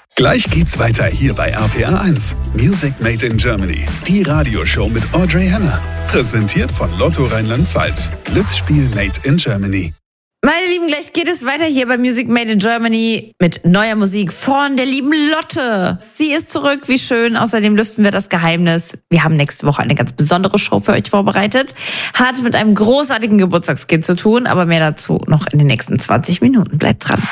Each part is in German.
Gleich geht's weiter hier bei RPR 1. Music Made in Germany. Die Radioshow mit Audrey Henner. Präsentiert von Lotto Rheinland-Pfalz. Glücksspiel Made in Germany. Meine Lieben, gleich geht es weiter hier bei Music Made in Germany mit neuer Musik von der lieben Lotte. Sie ist zurück, wie schön. Außerdem lüften wir das Geheimnis. Wir haben nächste Woche eine ganz besondere Show für euch vorbereitet. Hat mit einem großartigen Geburtstagskind zu tun, aber mehr dazu noch in den nächsten 20 Minuten. Bleibt dran.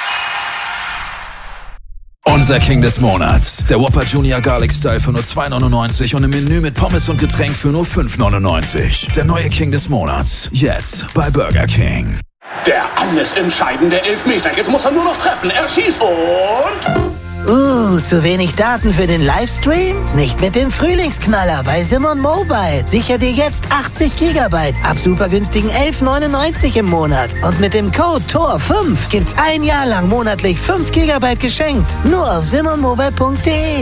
Unser King des Monats. Der Whopper Junior Garlic Style für nur 2,99 und im Menü mit Pommes und Getränk für nur 5,99. Der neue King des Monats. Jetzt bei Burger King. Der alles entscheidende Elfmeter. Jetzt muss er nur noch treffen. Er schießt und... zu wenig Daten für den Livestream? Nicht mit dem Frühlingsknaller bei Simon Mobile. Sicher dir jetzt 80 GB ab super günstigen 11,99 im Monat. Und mit dem Code TOR5 gibt's ein Jahr lang monatlich 5 GB geschenkt. Nur auf simonmobile.de.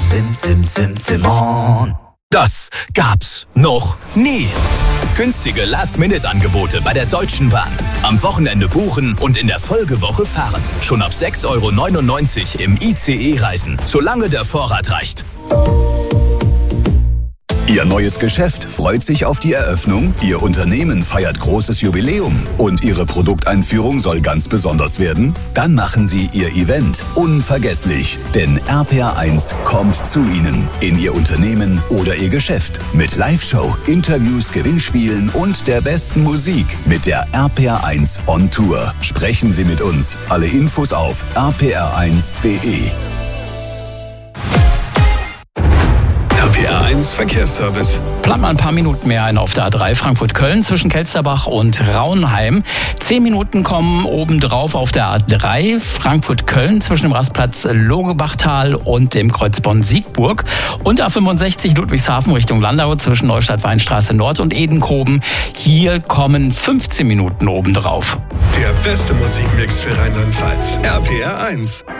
Simon. Das gab's noch nie. Günstige Last-Minute-Angebote bei der Deutschen Bahn. Am Wochenende buchen und in der Folgewoche fahren. Schon ab 6,99 € im ICE reisen, solange der Vorrat reicht. Ihr neues Geschäft freut sich auf die Eröffnung, Ihr Unternehmen feiert großes Jubiläum und Ihre Produkteinführung soll ganz besonders werden? Dann machen Sie Ihr Event unvergesslich, denn RPR 1 kommt zu Ihnen in Ihr Unternehmen oder Ihr Geschäft mit Live-Show, Interviews, Gewinnspielen und der besten Musik mit der RPR 1 on Tour. Sprechen Sie mit uns. Alle Infos auf rpr1.de. RPR 1 Verkehrsservice. Plant mal ein paar Minuten mehr ein auf der A3 Frankfurt-Köln zwischen Kelsterbach und Raunheim. 10 Minuten kommen obendrauf auf der A3 Frankfurt-Köln zwischen dem Rastplatz Logebachtal und dem Kreuz Bonn-Siegburg. Und A65 Ludwigshafen Richtung Landau zwischen Neustadt-Weinstraße Nord und Edenkoben. Hier kommen 15 Minuten obendrauf. Der beste Musikmix für Rheinland-Pfalz. RPR 1.